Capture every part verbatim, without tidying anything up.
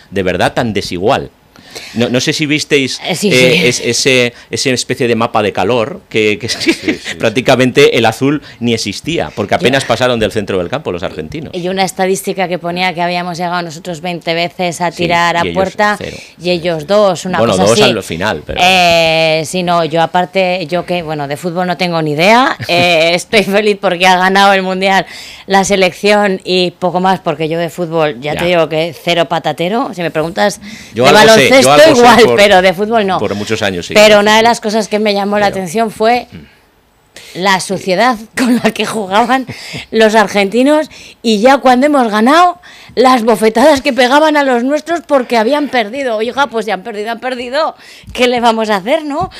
de verdad tan desigual. No, no sé si visteis sí, sí. Eh, es, ese, ese especie de mapa de calor que, que sí, sí, sí. prácticamente el azul ni existía, porque apenas pasaron del centro del campo los argentinos. Y una estadística que ponía que habíamos llegado nosotros veinte veces a tirar sí, a puerta cero. y ellos dos, una bueno, cosa dos así. al final. Pero... Eh, sí, no, yo aparte, yo que, bueno, de fútbol no tengo ni idea, eh, estoy feliz porque ha ganado el Mundial la selección y poco más, porque yo de fútbol, ya, ya. te digo que cero patatero, si me preguntas yo de baloncesto sé, igual, por, pero de fútbol no. Por muchos años, sí. Pero una de las cosas que me llamó pero, la atención fue la suciedad con la que jugaban los argentinos y ya cuando hemos ganado, las bofetadas que pegaban a los nuestros porque habían perdido. Oiga, pues ya han perdido, han perdido. ¿Qué le vamos a hacer, no?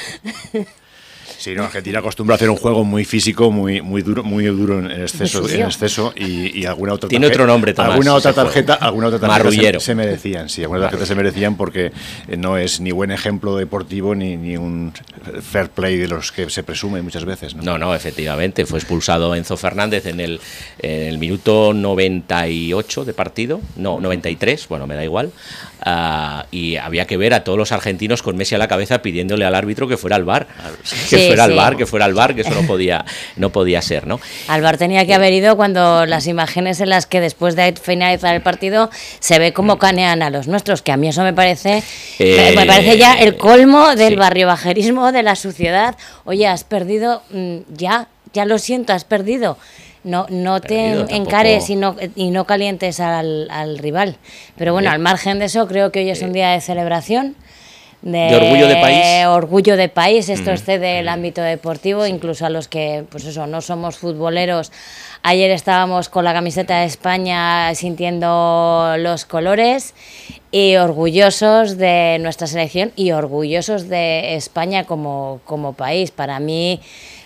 Sí, no, Argentina acostumbra a hacer un juego muy físico, muy muy duro, muy duro en exceso, en exceso y, y alguna otra tiene tarjeta, otro nombre, Tomás, alguna otra tarjeta, alguna otra tarjeta se, se merecían, sí, algunas tarjetas se merecían porque no es ni buen ejemplo deportivo ni, ni un fair play de los que se presume muchas veces, ¿no? No, no, efectivamente, fue expulsado Enzo Fernández en el, en el minuto noventa y ocho de partido, no, noventa y tres, bueno, me da igual. Uh, y había que ver a todos los argentinos con Messi a la cabeza pidiéndole al árbitro que fuera al bar, que sí, fuera sí. al bar, que fuera al bar, que eso no podía, no podía ser, ¿no? Al bar tenía que haber ido cuando las imágenes en las que después de finalizar el partido se ve cómo canean a los nuestros, que a mí eso me parece, eh, me parece ya el colmo del sí. barrio bajerismo, de la suciedad. Oye, has perdido, ya, ya lo siento, has perdido. No, no te Perdido, encares y no, y no calientes al, al rival. Pero bueno, Bien. al margen de eso, creo que hoy es un día de celebración. De, de orgullo de país. Orgullo de país, esto mm. excede el ámbito deportivo, sí. incluso a los que, pues eso, no somos futboleros. Ayer estábamos con la camiseta de España sintiendo los colores y orgullosos de nuestra selección y orgullosos de España como, como país. Para mí,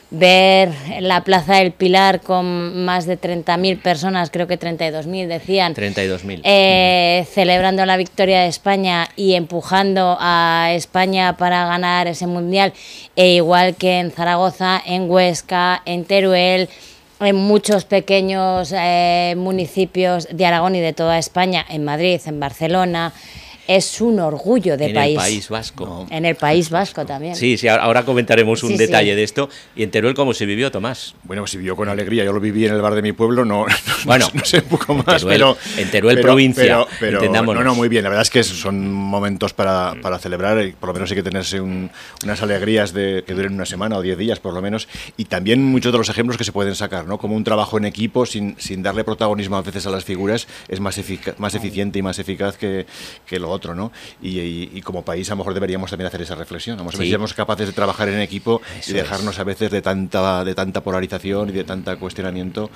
ver la Plaza del Pilar con más de treinta mil personas, creo que treinta y dos mil decían, treinta y dos mil. Eh, mm. celebrando la victoria de España y empujando a España para ganar ese Mundial, e igual que en Zaragoza, en Huesca, en Teruel, en muchos pequeños eh, municipios de Aragón y de toda España, en Madrid, en Barcelona. Es un orgullo de en país. En el País Vasco. No. En el País Vasco también. Sí, sí, ahora comentaremos un sí, detalle sí. de esto. ¿Y en Teruel cómo se vivió, Tomás? Bueno, pues se vivió con alegría. Yo lo viví en el bar de mi pueblo, no, no, bueno, no sé un poco más, Teruel, pero... En Teruel, pero, provincia, pero, pero, entendámonos. No, no, muy bien. La verdad es que son momentos para, para celebrar. Y por lo menos hay que tenerse un, unas alegrías de que duren una semana o diez días, por lo menos. Y también muchos de los ejemplos que se pueden sacar, ¿no? Como un trabajo en equipo, sin, sin darle protagonismo a veces a las figuras, es más, efic- más eficiente y más eficaz que, que lo otro, ¿no? Y, y, y como país a lo mejor deberíamos también hacer esa reflexión. Vamos a ver si somos capaces de trabajar en equipo Eso y dejarnos es. a veces de tanta, de tanta polarización y de tanta cuestionamiento,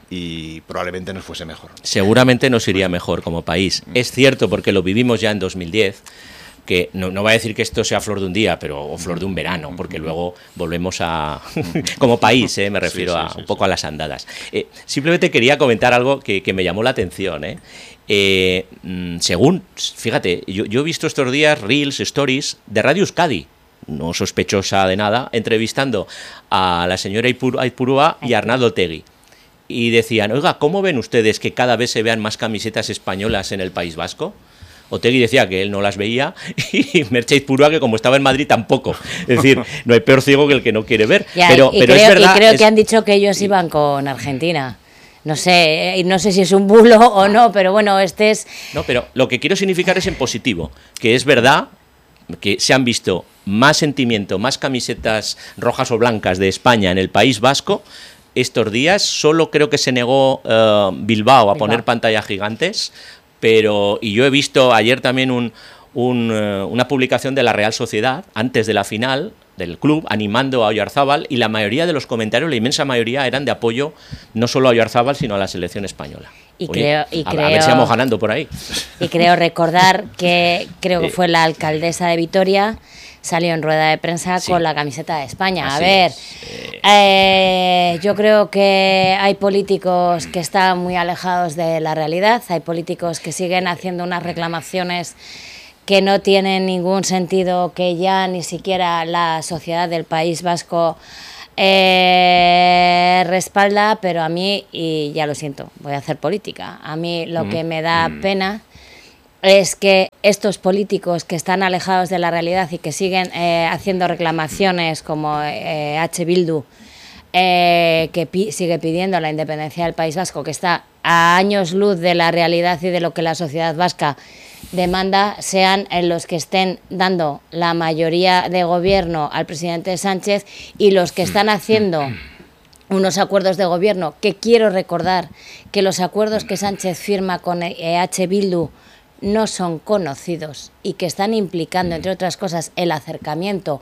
y probablemente nos fuese mejor. Seguramente nos iría mejor como país. Es cierto, porque lo vivimos ya en dos mil diez, que no, no va a decir que esto sea flor de un día, pero o flor de un verano, porque luego volvemos a... como país, ¿eh? me refiero sí, sí, a, sí, un poco sí. a las andadas. Eh, simplemente quería comentar algo que, que me llamó la atención, ¿eh? Eh, según, fíjate, yo, yo he visto estos días reels, stories de Radio Euskadi, no sospechosa de nada, entrevistando a la señora Aipurúa y a Arnaldo Otegi. Y decían, oiga, ¿cómo ven ustedes que cada vez se vean más camisetas españolas en el País Vasco? Otegi decía que él no las veía y Merche Aipurúa que como estaba en Madrid tampoco. Es decir, no hay peor ciego que el que no quiere ver. Ya, pero, y, pero creo, es verdad, y creo es... que han dicho que ellos iban con Argentina. No sé, no sé si es un bulo o no, pero bueno, este es... No, pero lo que quiero significar es en positivo, que es verdad que se han visto más sentimiento, más camisetas rojas o blancas de España en el País Vasco estos días. Solo creo que se negó uh, Bilbao a Bilbao. poner pantallas gigantes, pero y yo he visto ayer también un, un, uh, una publicación de la Real Sociedad antes de la final del club, animando a Oyarzábal, y la mayoría de los comentarios, la inmensa mayoría, eran de apoyo no solo a Oyarzábal, sino a la selección española. Y Oye, creo, y a, creo, a ver si vamos ganando por ahí. Y creo recordar que creo que fue la alcaldesa de Vitoria, salió en rueda de prensa sí. con la camiseta de España. Así a ver, eh... Eh, yo creo que hay políticos que están muy alejados de la realidad, hay políticos que siguen haciendo unas reclamaciones que no tienen ningún sentido, que ya ni siquiera la sociedad del País Vasco eh, respalda, pero a mí, y ya lo siento, voy a hacer política, a mí lo mm, que me da mm. pena es que estos políticos que están alejados de la realidad y que siguen eh, haciendo reclamaciones como eh, H. Bildu, eh, que pi sigue pidiendo la independencia del País Vasco, que está a años luz de la realidad y de lo que la sociedad vasca demanda, sean en los que estén dando la mayoría de gobierno al presidente Sánchez y los que están haciendo unos acuerdos de gobierno, que quiero recordar que los acuerdos que Sánchez firma con E H Bildu no son conocidos y que están implicando, entre otras cosas, el acercamiento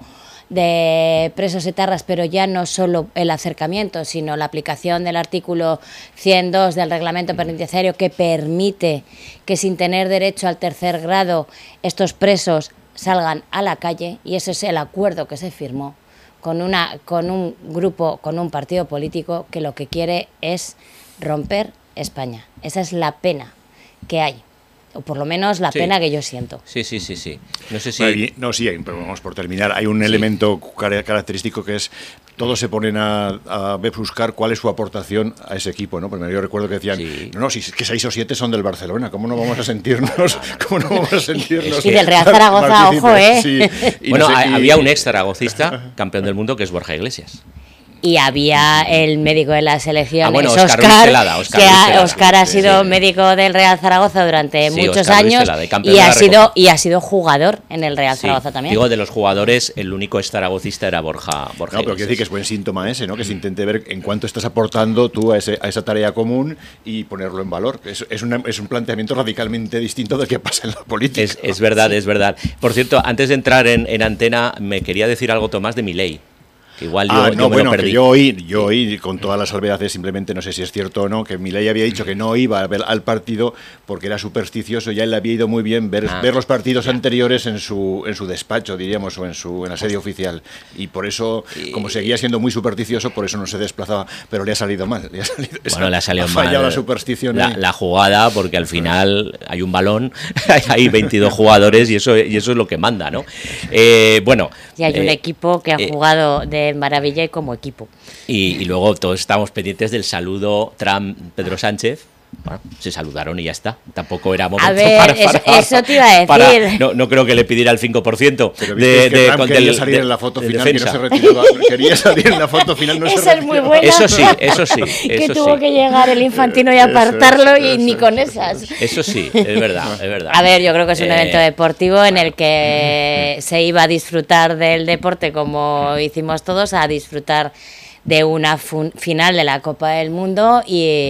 de presos etarras, pero ya no solo el acercamiento, sino la aplicación del artículo ciento dos del reglamento penitenciario, que permite que sin tener derecho al tercer grado estos presos salgan a la calle, y ese es el acuerdo que se firmó con, una, con un grupo, con un partido político que lo que quiere es romper España. Esa es la pena que hay, o por lo menos la sí. pena que yo siento. Sí, sí, sí, sí. No sé si... Bueno, no, sí, pero vamos, por terminar, hay un sí. elemento característico que es, todos se ponen a, a buscar cuál es su aportación a ese equipo, ¿no? Porque yo recuerdo que decían, sí. no, no, si que seis o siete son del Barcelona, ¿cómo no vamos a sentirnos? ¿Cómo no vamos a sentirnos? Y del Real Zaragoza, ojo, ¿eh? Sí. Bueno, no sé, y... había un ex zaragocista, campeón del mundo, que es Borja Iglesias. Y había el médico de la selección, ah, bueno, Oscar, Oscar, Oscar, que ha, Oscar ha sido sí. médico del Real Zaragoza durante sí, muchos Oscar años y ha sido y ha sido jugador en el Real sí. Zaragoza también. Digo, de los jugadores, el único zaragocista era Borja. Borja no, pero quiero decir que es buen síntoma ese, ¿no? Que se intente ver en cuánto estás aportando tú a, ese, a esa tarea común y ponerlo en valor. Es, es, una, es un planteamiento radicalmente distinto del que pasa en la política. Es, es verdad, sí. es verdad. Por cierto, antes de entrar en, en antena, me quería decir algo, Tomás, de Milei. Igual yo, ah, yo no, me bueno, lo perdí. Que yo oí, yo oí con todas las salvedades, simplemente no sé si es cierto o no, que Milei había dicho que no iba a ver al partido porque era supersticioso, ya le había ido muy bien ver, ah, ver los partidos ya. anteriores en su en su despacho, diríamos, o en su en la sede oficial. Y por eso, y... como seguía siendo muy supersticioso, por eso no se desplazaba, pero le ha salido mal. Le ha salido, bueno, esa, le ha salido ha mal fallado la superstición. La, la jugada, porque al final hay un balón, hay veintidós jugadores y eso, y eso es lo que manda, ¿no? Eh, bueno. Y hay eh, un equipo que ha eh, jugado de maravilla y como equipo. Y, y luego todos estamos pendientes del saludo Trump-Pedro Sánchez. Bueno, se saludaron y ya está. Tampoco era momento a ver, para, es, para, eso te iba a decir. Para, no, no creo que le pidiera el cinco por ciento. Pero de, de, que Trump de, quería del, salir de, en la foto de final, defensa. que no se retiraba. Quería salir en la foto final, no eso se retiraba. Es muy buena. Eso sí, eso sí. Eso que sí. tuvo que llegar el Infantino y apartarlo eso, y eso, ni eso, con esas. Eso sí, es verdad, es verdad. A ver, yo creo que es un eh, evento deportivo en el que se iba a disfrutar del deporte como hicimos todos, a disfrutar de una final de la Copa del Mundo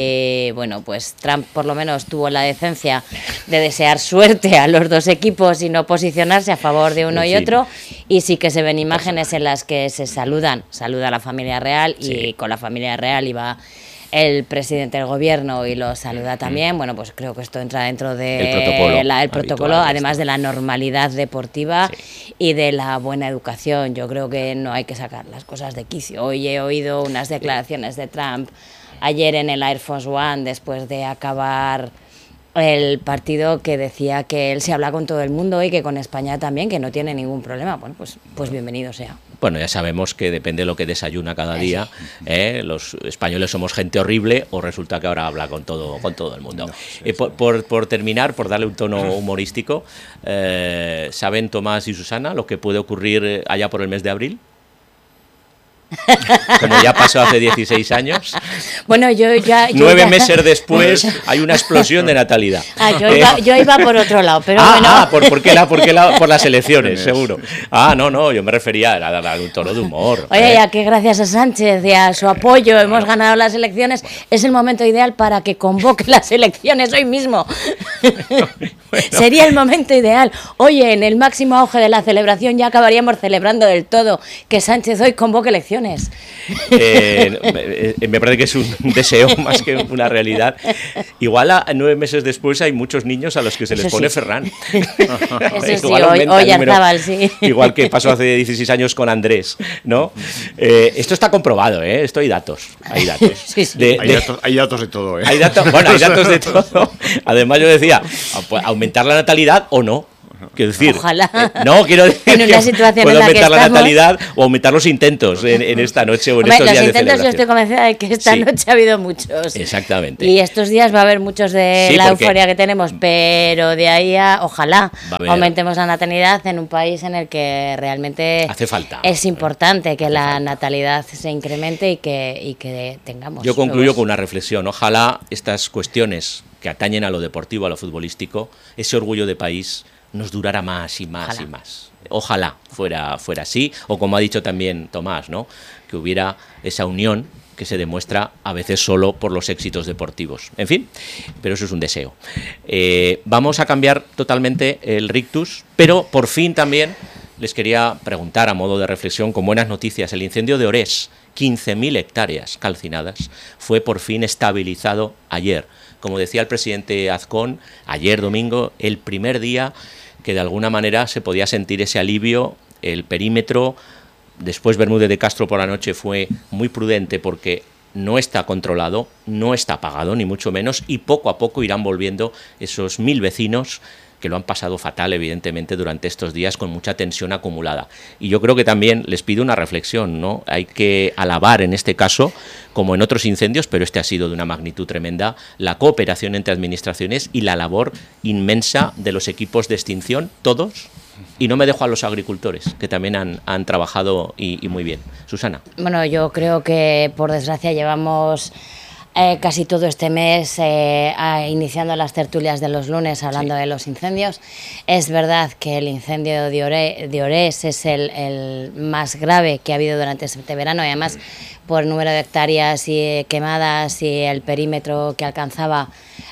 y bueno, pues Trump por lo menos tuvo la decencia de desear suerte a los dos equipos y no posicionarse a favor de uno y otro, y sí que se ven imágenes en las que se saludan, saluda la familia real y sí. con la familia real iba el presidente del gobierno y lo saluda también. Bueno, pues creo que esto entra dentro del de protocolo, la, el protocolo además de la normalidad deportiva sí. y de la buena educación. Yo creo que no hay que sacar las cosas de quicio. Hoy he oído unas declaraciones de Trump ayer en el Air Force One después de acabar el partido, que decía que él se habla con todo el mundo y que con España también, que no tiene ningún problema. Bueno, pues, pues bienvenido sea. Bueno, ya sabemos que depende de lo que desayuna cada día. ¿eh? Los españoles somos gente horrible, o resulta que ahora habla con todo con todo el mundo. No, sí, eh, por, por, por terminar, por darle un tono humorístico, eh, ¿saben Tomás y Susana lo que puede ocurrir allá por el mes de abril? Como ya pasó hace dieciséis años. Bueno, yo ya... Yo Nueve ya... meses después hay una explosión de natalidad. Ah, yo, iba, yo iba por otro lado, pero ah, bueno... Ah, ¿por, por, qué la, por qué la, por las elecciones, seguro. Ah, no, no, yo me refería a, a, a un tono de humor. Oye, ¿eh? ya que gracias a Sánchez y a su apoyo hemos ganado las elecciones, es el momento ideal para que convoque las elecciones hoy mismo. Bueno. Sería el momento ideal. Oye, en el máximo auge de la celebración ya acabaríamos celebrando del todo que Sánchez hoy convoque elecciones. Eh, me parece que es un deseo más que una realidad. Igual a nueve meses después hay muchos niños a los que se les Eso pone sí. Ferran. Eso sí, hoy, hoy Arzabal, sí. Igual que pasó hace dieciséis años con Andrés, ¿no? Eh, esto está comprobado, ¿eh? Esto hay datos. Hay datos. Sí, sí. De, hay, de, datos hay datos de todo, ¿eh? Hay datos, bueno, hay datos de todo. Además, yo decía, aumentar la natalidad o no. Quiero decir, ojalá. Eh, no, quiero decir en una situación puedo en la aumentar que la estamos... natalidad o aumentar los intentos en, en esta noche o en Hombre, estos los días de intentos celebración. yo estoy convencida de que esta Sí. noche ha habido muchos. Exactamente. Y estos días va a haber muchos de Sí, la porque- euforia que tenemos, pero de ahí a, ojalá, Va a haber- aumentemos la natalidad en un país en el que realmente Hace falta. es importante que Hace la falta. natalidad se incremente y que, y que tengamos. Yo concluyo nuevos- con una reflexión. Ojalá estas cuestiones que atañen a lo deportivo, a lo futbolístico, ese orgullo de país nos durara más y más Ojalá. y más. Ojalá fuera, fuera así, o como ha dicho también Tomás, ¿no? Que hubiera esa unión que se demuestra a veces solo por los éxitos deportivos. En fin, pero eso es un deseo. Eh, vamos a cambiar totalmente el rictus, pero por fin también les quería preguntar a modo de reflexión, con buenas noticias, el incendio de Orés, quince mil hectáreas calcinadas, fue por fin estabilizado ayer. Como decía el presidente Azcón, ayer domingo, el primer día que de alguna manera se podía sentir ese alivio, el perímetro. Después Bermúdez de Castro por la noche fue muy prudente porque no está controlado, no está apagado, ni mucho menos, y poco a poco irán volviendo esos mil vecinos que lo han pasado fatal, evidentemente, durante estos días con mucha tensión acumulada. Y yo creo que también les pido una reflexión, ¿no? Hay que alabar en este caso, como en otros incendios, pero este ha sido de una magnitud tremenda, la cooperación entre administraciones y la labor inmensa de los equipos de extinción, todos. Y no me dejo a los agricultores, que también han, han trabajado y, y muy bien. Susana. Bueno, yo creo que por desgracia llevamos eh, casi todo este mes eh, a, iniciando las tertulias de los lunes hablando Sí. de los incendios. Es verdad que el incendio de, Ore, de Orés es el, el más grave que ha habido durante este verano y además por número de hectáreas y, eh, quemadas y el perímetro que alcanzaba,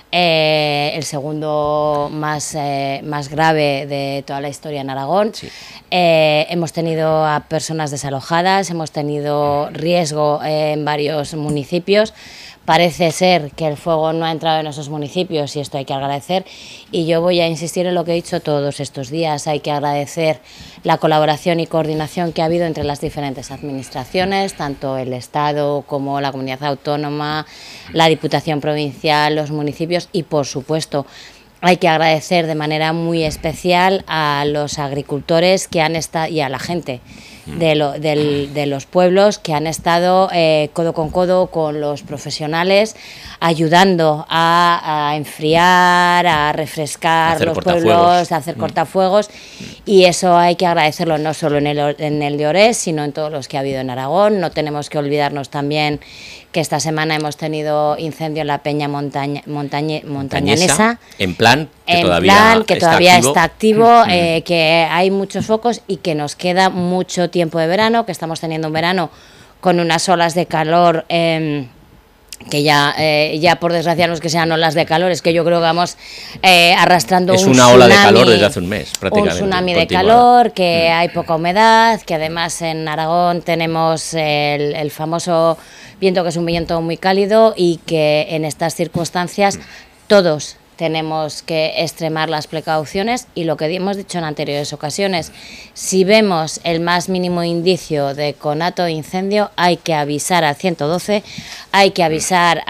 eh, el segundo más, eh, más grave de toda la historia en Aragón. Sí. Eh, hemos tenido a personas desalojadas, hemos tenido riesgo eh, en varios municipios. Parece ser que el fuego no ha entrado en esos municipios y esto hay que agradecer. Y yo voy a insistir en lo que he dicho todos estos días. Hay que agradecer la colaboración y coordinación que ha habido entre las diferentes administraciones, tanto el Estado como la Comunidad Autónoma, la Diputación Provincial, los municipios y, por supuesto, hay que agradecer de manera muy especial a los agricultores que han estado y a la gente de, lo, del, de los pueblos que han estado eh, codo con codo con los profesionales, ayudando a, a enfriar, a refrescar Hacer los cortafuegos. pueblos, a hacer cortafuegos, y eso hay que agradecerlo no solo en el, en el de Orés, sino en todos los que ha habido en Aragón. No tenemos que olvidarnos también que esta semana hemos tenido incendio en la Peña Montaña, Montañe, Montañanesa, en plan que en todavía, plan que está, todavía activo. está activo, eh, que hay muchos focos y que nos queda mucho tiempo de verano, que estamos teniendo un verano con unas olas de calor eh, que ya, eh, ya por desgracia no es que sean olas de calor, es que yo creo que vamos eh, arrastrando Es un una ola de tsunami, calor desde hace un mes, prácticamente. un tsunami de continuada. calor, que hay poca humedad, que además en Aragón tenemos el, el famoso viento, que es un viento muy cálido, y que en estas circunstancias todos tenemos que extremar las precauciones. Y lo que hemos dicho en anteriores ocasiones, si vemos el más mínimo indicio de conato de incendio, hay que avisar al ciento doce, hay que avisar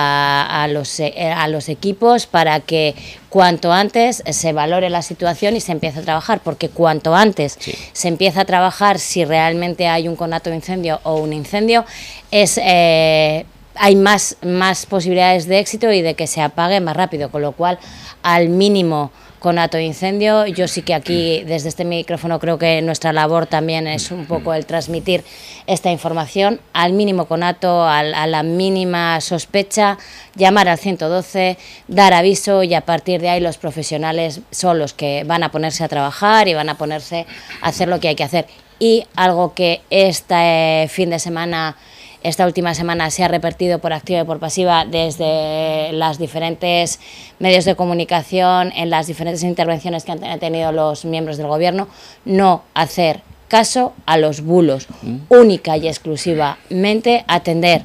a, a, los, a los equipos para que cuanto antes se valore la situación y se empiece a trabajar, porque cuanto antes Sí. se empieza a trabajar si realmente hay un conato de incendio o un incendio, es... Eh, hay más, más posibilidades de éxito y de que se apague más rápido, con lo cual al mínimo conato de incendio. Yo sí que aquí desde este micrófono creo que nuestra labor también es un poco el transmitir esta información. Al mínimo conato, al, a la mínima sospecha, llamar al ciento doce, dar aviso, y a partir de ahí los profesionales son los que van a ponerse a trabajar y van a ponerse a hacer lo que hay que hacer. Y algo que este fin de semana, esta última semana, se ha repetido por activa y por pasiva desde los diferentes medios de comunicación, en las diferentes intervenciones que han tenido los miembros del Gobierno: no hacer caso a los bulos, única y exclusivamente atender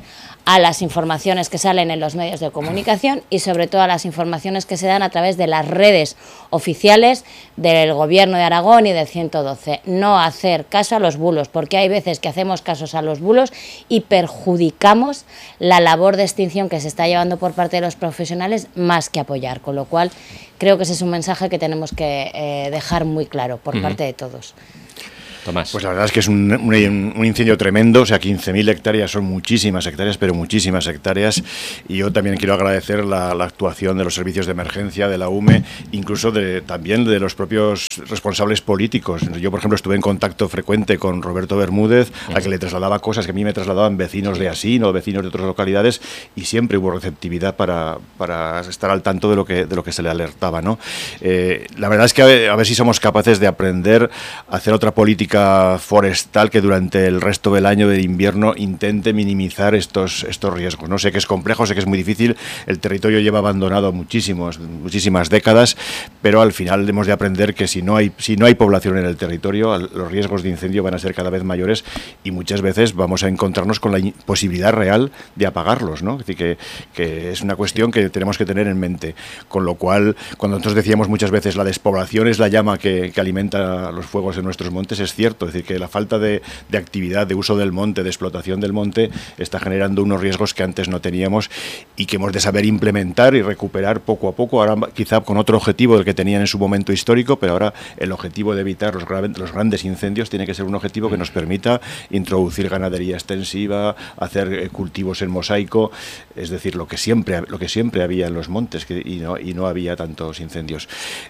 a las informaciones que salen en los medios de comunicación y sobre todo a las informaciones que se dan a través de las redes oficiales del Gobierno de Aragón y del ciento doce. No hacer caso a los bulos, porque hay veces que hacemos casos a los bulos y perjudicamos la labor de extinción que se está llevando por parte de los profesionales más que apoyar, con lo cual creo que ese es un mensaje que tenemos que eh, dejar muy claro por uh-huh. parte de todos. Tomás. Pues la verdad es que es un, un, un incendio tremendo, o sea, quince mil hectáreas son muchísimas hectáreas, pero muchísimas hectáreas, y yo también quiero agradecer la, la actuación de los servicios de emergencia, de la U M E, incluso de, también de los propios responsables políticos. Yo, por ejemplo, estuve en contacto frecuente con Roberto Bermúdez, a que le trasladaba cosas que a mí me trasladaban vecinos de Asín o vecinos de otras localidades, y siempre hubo receptividad para, para estar al tanto de lo que, de lo que se le alertaba, ¿no? Eh, la verdad es que a ver, a ver si somos capaces de aprender a hacer otra política forestal que durante el resto del año de invierno intente minimizar estos, estos riesgos. No sé que es complejo, sé que es muy difícil, el territorio lleva abandonado muchísimos, muchísimas décadas, pero al final hemos de aprender que si no hay, si no hay población en el territorio, los riesgos de incendio van a ser cada vez mayores y muchas veces vamos a encontrarnos con la posibilidad real de apagarlos, ¿no? Es decir, que, que es una cuestión que tenemos que tener en mente, con lo cual, cuando nosotros decíamos muchas veces la despoblación es la llama que, que alimenta los fuegos en nuestros montes, es cierto. Es decir, que la falta de, de actividad, de uso del monte, de explotación del monte, está generando unos riesgos que antes no teníamos y que hemos de saber implementar y recuperar poco a poco, ahora quizá con otro objetivo del que tenían en su momento histórico, pero ahora el objetivo de evitar los, gra- los grandes incendios tiene que ser un objetivo que nos permita introducir ganadería extensiva, hacer eh, cultivos en mosaico, es decir, lo que siempre, lo que siempre había en los montes que, y, no, y no había tantos incendios.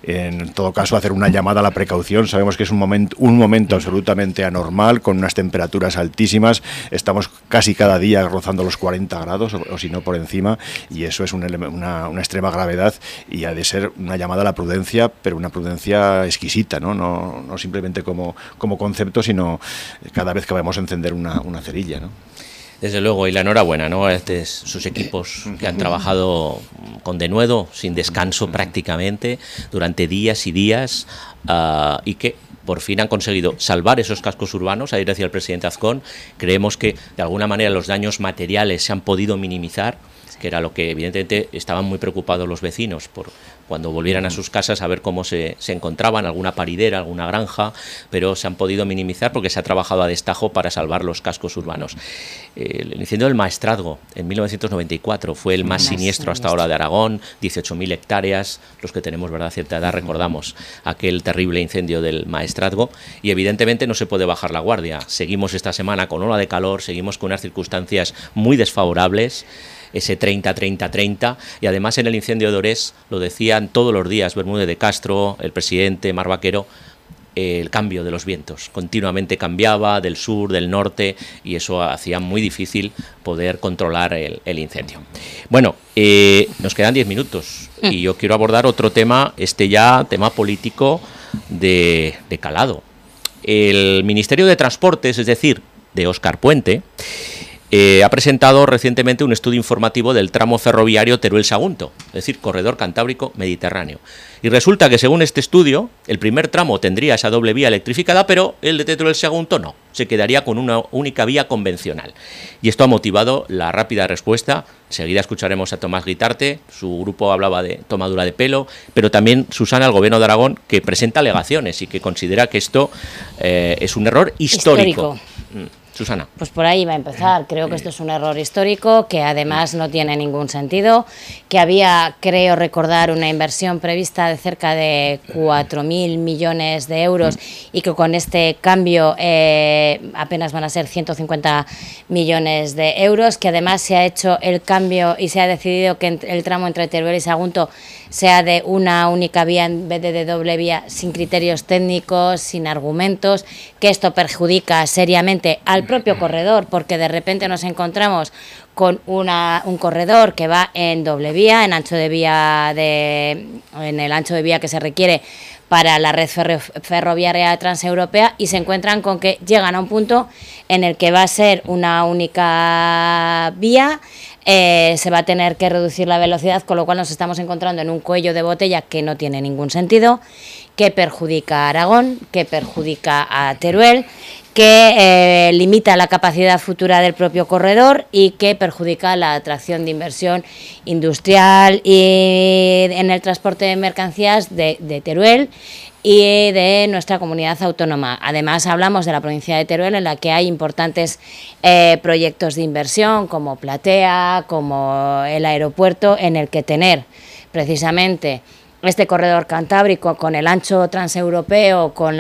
En todo caso, hacer una llamada a la precaución, sabemos que es un momento, un momento absolutamente anormal, con unas temperaturas altísimas, estamos casi cada día rozando los cuarenta grados, o, o si no por encima, y eso es un ele- una, una extrema gravedad y ha de ser una llamada a la prudencia, pero una prudencia exquisita, ¿no? No, no simplemente como, como concepto, sino cada vez que vamos a encender una, una cerilla, ¿no? Desde luego, y la enhorabuena, ¿no? A este, sus equipos que han trabajado con denuedo, sin descanso prácticamente, durante días y días, uh, y que por fin han conseguido salvar esos cascos urbanos. Ayer decía el presidente Azcón, creemos que de alguna manera los daños materiales se han podido minimizar, que era lo que evidentemente estaban muy preocupados los vecinos por cuando volvieran a sus casas a ver cómo se, se encontraban, alguna paridera, alguna granja, pero se han podido minimizar porque se ha trabajado a destajo para salvar los cascos urbanos. El incendio del Maestrazgo en mil novecientos noventa y cuatro fue el más siniestro hasta ahora de Aragón, dieciocho mil hectáreas, los que tenemos verdad cierta edad recordamos aquel terrible incendio del Maestrazgo, y evidentemente no se puede bajar la guardia. Seguimos esta semana con ola de calor, seguimos con unas circunstancias muy desfavorables, ese treinta treinta treinta, y además en el incendio de Orés lo decían todos los días Bermúdez de Castro, el presidente, Mar Vaquero, eh, el cambio de los vientos, continuamente cambiaba del sur, del norte, y eso hacía muy difícil poder controlar el, el incendio. Bueno, eh, nos quedan diez minutos y yo quiero abordar otro tema, este ya tema político de, de calado. El Ministerio de Transportes, es decir, de Óscar Puente, Eh, ha presentado recientemente un estudio informativo del tramo ferroviario Teruel-Sagunto, es decir, corredor cantábrico mediterráneo. Y resulta que según este estudio, el primer tramo tendría esa doble vía electrificada, pero el de Teruel-Sagunto no, se quedaría con una única vía convencional. Y esto ha motivado la rápida respuesta. Enseguida escucharemos a Tomás Guitarte, su grupo hablaba de tomadura de pelo, pero también Susana, el Gobierno de Aragón, que presenta alegaciones y que considera que esto eh, es un error histórico. histórico. Susana. Pues por ahí va a empezar. Creo que esto es un error histórico, que además no tiene ningún sentido, que había, creo recordar, una inversión prevista de cerca de cuatro mil millones de euros y que con este cambio eh, apenas van a ser ciento cincuenta millones de euros, que además se ha hecho el cambio y se ha decidido que el tramo entre Teruel y Sagunto sea de una única vía en vez de de doble vía, sin criterios técnicos, sin argumentos, que esto perjudica seriamente al propio corredor, porque de repente nos encontramos con una, un corredor que va en doble vía, en ancho de vía de, en el ancho de vía que se requiere para la red ferro, ferroviaria transeuropea, y se encuentran con que llegan a un punto en el que va a ser una única vía, eh, se va a tener que reducir la velocidad, con lo cual nos estamos encontrando en un cuello de botella que no tiene ningún sentido, que perjudica a Aragón, que perjudica a Teruel, que eh, limita la capacidad futura del propio corredor y que perjudica la atracción de inversión industrial y en el transporte de mercancías de, de Teruel y de nuestra comunidad autónoma. Además, hablamos de la provincia de Teruel, en la que hay importantes eh, proyectos de inversión, como Platea, como el aeropuerto, en el que tener precisamente este corredor cantábrico con el ancho transeuropeo, con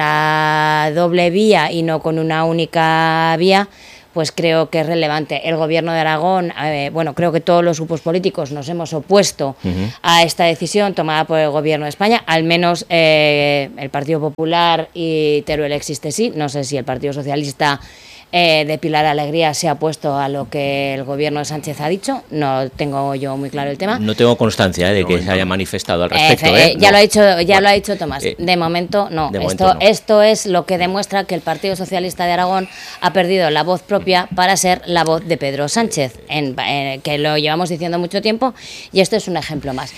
la doble vía y no con una única vía, pues creo que es relevante. El Gobierno de Aragón, eh, bueno, creo que todos los grupos políticos nos hemos opuesto uh-huh. a esta decisión tomada por el Gobierno de España, al menos eh, el Partido Popular y Teruel existe sí, no sé si el Partido Socialista eh, de Pilar Alegría se ha opuesto a lo que el Gobierno de Sánchez ha dicho, no tengo yo muy claro el tema. No tengo constancia eh, de que se haya manifestado al respecto. Eh, eh, ya no. lo ha dicho, ya bueno, lo ha dicho Tomás. Eh, de momento no. De esto, momento no. esto es lo que demuestra que el Partido Socialista de Aragón ha perdido la voz propia para ser la voz de Pedro Sánchez, en, en, que lo llevamos diciendo mucho tiempo, y esto es un ejemplo más.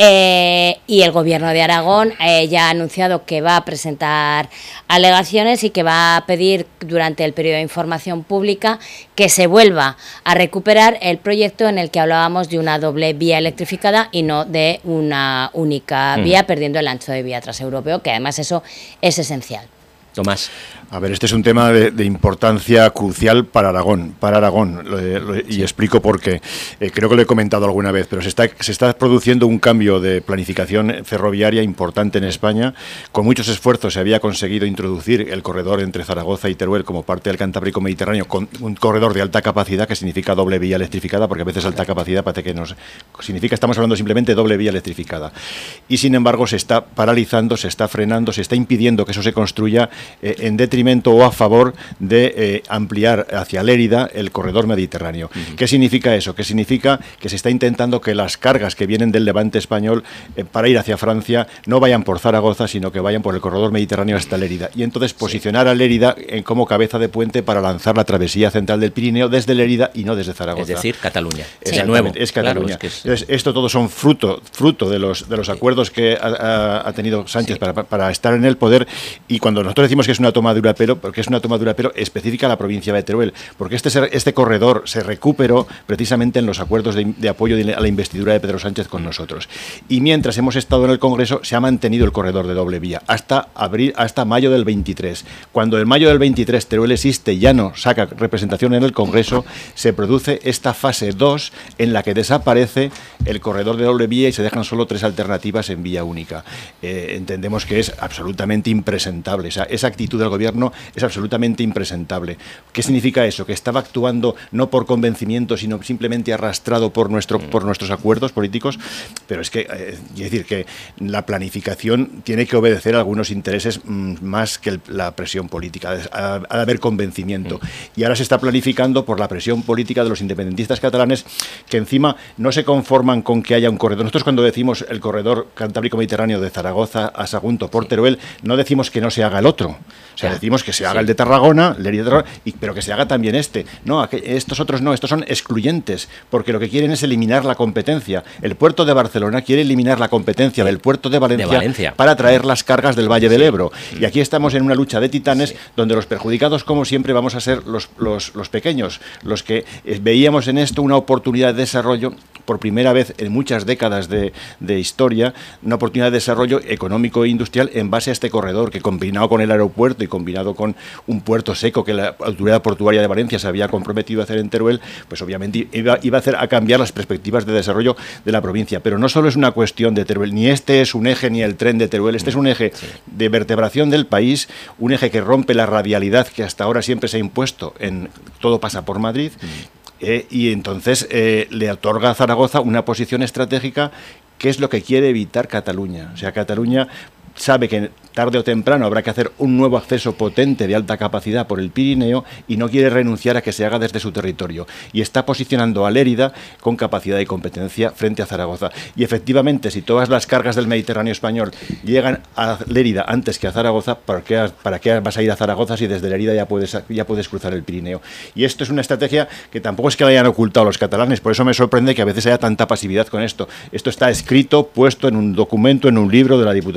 Eh, y el Gobierno de Aragón eh, ya ha anunciado que va a presentar alegaciones y que va a pedir durante el periodo de información pública que se vuelva a recuperar el proyecto en el que hablábamos de una doble vía electrificada y no de una única vía, mm. perdiendo el ancho de vía transeuropeo, que además eso es esencial. Tomás. A ver, este es un tema de, de importancia crucial para Aragón, para Aragón, lo, lo, y sí. explico por qué. Eh, creo que lo he comentado alguna vez, pero se está, se está produciendo un cambio de planificación ferroviaria importante en España. Con muchos esfuerzos se había conseguido introducir el corredor entre Zaragoza y Teruel como parte del Cantábrico Mediterráneo, con un corredor de alta capacidad que significa doble vía electrificada, porque a veces alta capacidad parece que nos significa, estamos hablando simplemente de doble vía electrificada. Y sin embargo se está paralizando, se está frenando, se está impidiendo que eso se construya eh, en detrimento o a favor de eh, ampliar hacia Lérida el corredor mediterráneo. Uh-huh. ¿Qué significa eso? Que significa que se está intentando que las cargas que vienen del levante español eh, para ir hacia Francia no vayan por Zaragoza, sino que vayan por el corredor mediterráneo hasta Lérida. Y entonces posicionar sí. a Lérida en, como cabeza de puente para lanzar la travesía central del Pirineo desde Lérida y no desde Zaragoza. Es decir, Cataluña. Sí. De nuevo. Es Cataluña. Claro, es que es... Entonces, esto todo son fruto, fruto de los, de los acuerdos que ha, ha tenido Sánchez sí. para, para estar en el poder, y cuando nosotros decimos que es una toma dura pelo, porque es una toma dura pero específica a la provincia de Teruel, porque este, este corredor se recuperó precisamente en los acuerdos de, de apoyo a la investidura de Pedro Sánchez con nosotros. Y mientras hemos estado en el Congreso, se ha mantenido el corredor de doble vía hasta abril, hasta mayo del veintitrés. Cuando en mayo del veintitrés Teruel existe, ya no saca representación en el Congreso, se produce esta fase dos en la que desaparece el corredor de doble vía y se dejan solo tres alternativas en vía única. Eh, entendemos que es absolutamente impresentable. O sea, esa actitud del Gobierno es absolutamente impresentable. ¿Qué significa eso? Que estaba actuando no por convencimiento, sino simplemente arrastrado por, nuestro, por nuestros acuerdos políticos. Pero es que, eh, es decir, que la planificación tiene que obedecer a algunos intereses mmm, más que el, la presión política. Ha, ha de haber convencimiento. Y ahora se está planificando por la presión política de los independentistas catalanes, que encima no se conforman con que haya un corredor. Nosotros, cuando decimos el corredor Cantábrico Mediterráneo de Zaragoza a Sagunto por Teruel, no decimos que no se haga el otro. O sea, decimos que se haga sí. el de Tarragona, Lérida, Tarragona, y, pero que se haga también este. No, estos otros no, estos son excluyentes, porque lo que quieren es eliminar la competencia. El puerto de Barcelona quiere eliminar la competencia del puerto de Valencia, de Valencia. para traer las cargas del Valle sí. del Ebro. Y aquí estamos en una lucha de titanes, sí. donde los perjudicados, como siempre, vamos a ser los, los, los pequeños, los que veíamos en esto una oportunidad de desarrollo, por primera vez en muchas décadas de, de historia, una oportunidad de desarrollo económico e industrial en base a este corredor, que combinado con el aeropuerto y combinado con un puerto seco que la Autoridad Portuaria de Valencia se había comprometido a hacer en Teruel, pues obviamente iba, iba a hacer a cambiar las perspectivas de desarrollo de la provincia. Pero no solo es una cuestión de Teruel, ni este es un eje, ni el tren de Teruel, este es un eje sí. de vertebración del país, un eje que rompe la radialidad que hasta ahora siempre se ha impuesto en todo pasa por Madrid. Mm. Eh, y entonces eh, le otorga a Zaragoza una posición estratégica, que es lo que quiere evitar Cataluña. O sea, Cataluña sabe que tarde o temprano habrá que hacer un nuevo acceso potente de alta capacidad por el Pirineo y no quiere renunciar a que se haga desde su territorio. Y está posicionando a Lérida con capacidad y competencia frente a Zaragoza. Y efectivamente, si todas las cargas del Mediterráneo español llegan a Lérida antes que a Zaragoza, ¿para qué, para qué vas a ir a Zaragoza si desde Lérida ya puedes, ya puedes cruzar el Pirineo? Y esto es una estrategia que tampoco es que la hayan ocultado los catalanes, por eso me sorprende que a veces haya tanta pasividad con esto. Esto está escrito, puesto en un documento, en un libro de la Diputación de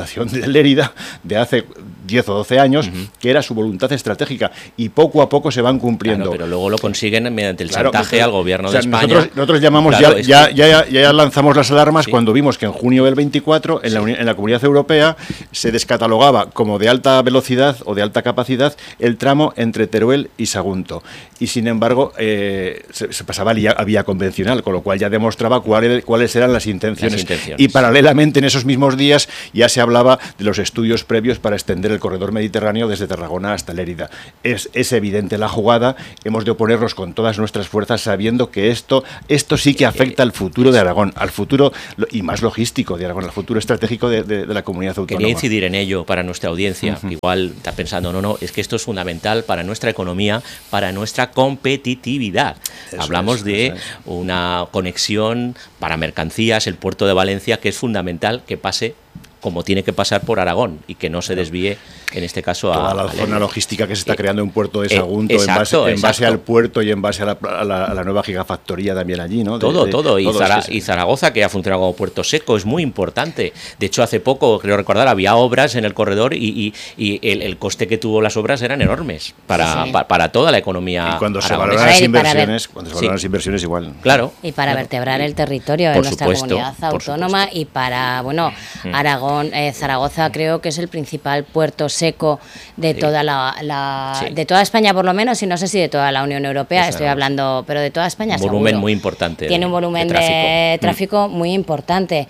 de Lérida de hace diez o doce años, uh-huh. que era su voluntad estratégica, y poco a poco se van cumpliendo. Claro, pero luego lo consiguen mediante el claro, chantaje al gobierno, o sea, de España. Nosotros, nosotros llamamos, claro, ya, ya, ya, ya, ya lanzamos las alarmas sí. cuando vimos que en junio del veinticuatro, en, sí. la, en la Comunidad Europea, se descatalogaba como de alta velocidad o de alta capacidad el tramo entre Teruel y Sagunto. Y sin embargo, eh, se, se pasaba a vía convencional, con lo cual ya demostraba cuál, cuáles eran las intenciones. las intenciones. Y paralelamente, en esos mismos días, ya se hablaba de los estudios previos para extender el corredor mediterráneo desde Tarragona hasta Lérida. Es, es evidente la jugada, hemos de oponernos con todas nuestras fuerzas sabiendo que esto, esto sí que afecta al futuro de Aragón, al futuro y más logístico de Aragón, al futuro estratégico de, de, de la comunidad autónoma. Quería incidir en ello para nuestra audiencia. Uh-huh. Igual está pensando, no, no, es que esto es fundamental para nuestra economía, para nuestra competitividad. Eso Hablamos es, de es. una conexión para mercancías, el puerto de Valencia, que es fundamental que pase como tiene que pasar por Aragón y que no se desvíe, en este caso, a... Toda la a zona logística que se está eh, creando en Puerto de Sagunto, eh, exacto, en, base, en base al puerto y en base a la, a la, a la nueva gigafactoría también allí, ¿no? De, todo, de, todo. Y, todo Zara, es que y Zaragoza, que ha funcionado como puerto seco, es muy importante. De hecho, hace poco, creo recordar, había obras en el corredor y, y, y el, el coste que tuvo las obras eran enormes para, sí. para, para toda la economía. Y cuando se valoran las inversiones, cuando se valoran sí. las inversiones igual. Claro. Y para claro. vertebrar el territorio de nuestra supuesto, comunidad autónoma y para, bueno, Aragón, eh, Zaragoza creo que es el principal puerto seco de sí. toda la, la sí. de toda España, por lo menos, y no sé si de toda la Unión Europea, Exacto. estoy hablando, pero de toda España un volumen seguro. muy importante. Tiene un volumen de tráfico, de tráfico mm. muy importante.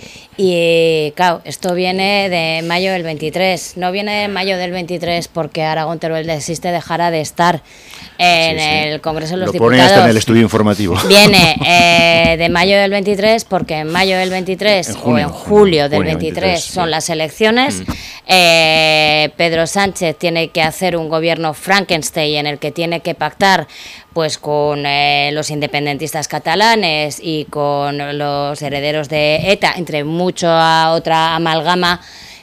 Y claro, esto viene de mayo del veintitrés. No viene de mayo del veintitrés porque Aragón Teruel existe, dejará de estar en sí, sí. el Congreso de los Lo Diputados. Lo pone hasta en el estudio informativo. Viene eh, de mayo del veintitrés porque en mayo del veintitrés en junio, o en julio del junio veintitrés, veintitrés son sí. las elecciones. Mm. Eh, Pedro Sánchez tiene que hacer un gobierno Frankenstein en el que tiene que pactar pues con eh, los independentistas catalanes y con los herederos de ETA, entre mucha otra amalgama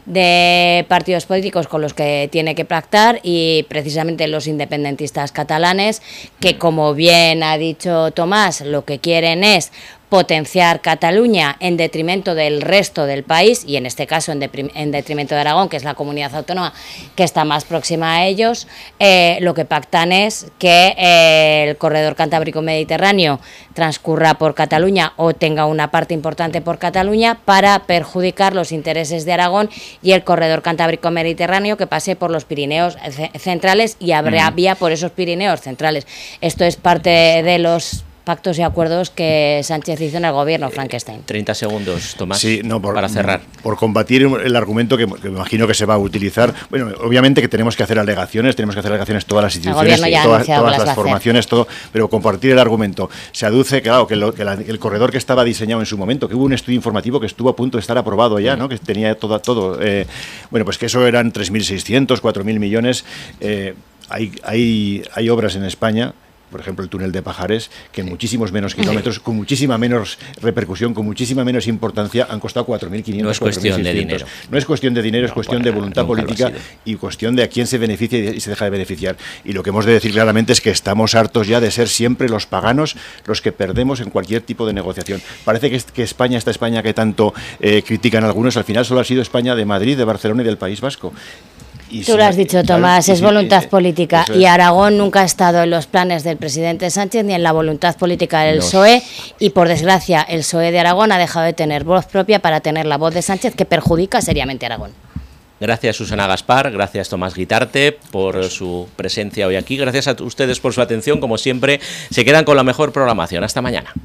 de partidos políticos con los que tiene que pactar, y precisamente los independentistas catalanes, que como bien ha dicho Tomás, lo que quieren es potenciar Cataluña en detrimento del resto del país, y en este caso en, deprim- en detrimento de Aragón, que es la comunidad autónoma que está más próxima a ellos. Eh, lo que pactan es que eh, el corredor cantábrico-mediterráneo transcurra por Cataluña o tenga una parte importante por Cataluña para perjudicar los intereses de Aragón, y el corredor cantábrico-mediterráneo que pase por los Pirineos c- centrales y habrá mm. vía por esos Pirineos centrales. Esto es parte de los pactos y acuerdos que Sánchez hizo en el gobierno Frankenstein. treinta segundos, Tomás, sí, no, por, para cerrar. Por combatir el argumento que, que me imagino que se va a utilizar. Bueno, obviamente que tenemos que hacer alegaciones, tenemos que hacer alegaciones todas las instituciones, todas, todas las formaciones, todo, pero compartir el argumento. Se aduce, claro, que, lo, que la, el corredor que estaba diseñado en su momento, que hubo un estudio informativo que estuvo a punto de estar aprobado ya, ¿no? Que tenía todo, todo eh, bueno, pues que eso eran tres mil seiscientos, cuatro mil millones. Eh, hay, hay, hay obras en España, por ejemplo el túnel de Pajares, que en muchísimos menos kilómetros, con muchísima menos repercusión, con muchísima menos importancia, han costado cuatro mil quinientos. No es cuestión de dinero. No es cuestión de dinero, no, es cuestión de voluntad política y cuestión de a quién se beneficia y se deja de beneficiar. Y lo que hemos de decir claramente es que estamos hartos ya de ser siempre los paganos los que perdemos en cualquier tipo de negociación. Parece que, que España, esta España que tanto eh, critican algunos, al final solo ha sido España de Madrid, de Barcelona y del País Vasco. Y Tú si, lo has dicho, Tomás, claro, es voluntad sí, política. Es. Y Aragón nunca ha estado en los planes del presidente Sánchez ni en la voluntad política del no. P S O E, y por desgracia el P S O E de Aragón ha dejado de tener voz propia para tener la voz de Sánchez, que perjudica seriamente a Aragón. Gracias, Susana Gaspar, gracias, Tomás Guitarte, por su presencia hoy aquí. Gracias a ustedes por su atención, como siempre. Se quedan con la mejor programación. Hasta mañana.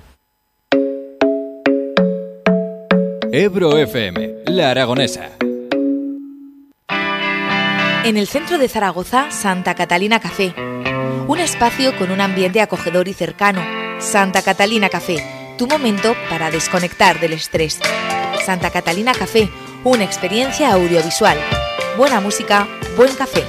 Ebro F M, La Aragonesa. En el centro de Zaragoza, Santa Catalina Café. Un espacio con un ambiente acogedor y cercano. Santa Catalina Café, tu momento para desconectar del estrés. Santa Catalina Café, una experiencia audiovisual. Buena música, buen café.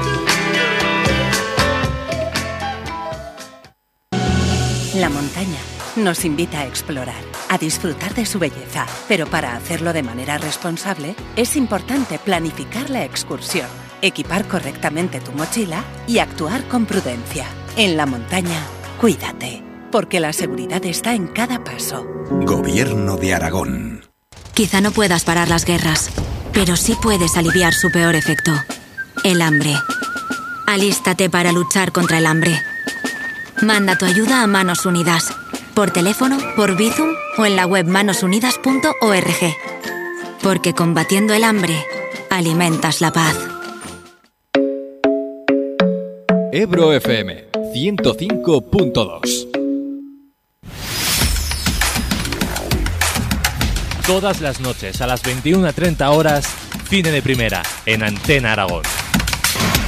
La montaña nos invita a explorar, a disfrutar de su belleza, pero para hacerlo de manera responsable es importante planificar la excursión, equipar correctamente tu mochila y actuar con prudencia. En la montaña, cuídate, porque la seguridad está en cada paso. Gobierno de Aragón. Quizá no puedas parar las guerras, pero sí puedes aliviar su peor efecto, el hambre. Alístate para luchar contra el hambre. Manda tu ayuda a Manos Unidas, por teléfono, por Bizum o en la web manos unidas punto org. Porque combatiendo el hambre, alimentas la paz. Ebro F M ciento cinco punto dos. Todas las noches a las veintiuna treinta horas, Cine de Primera, en Antena Aragón.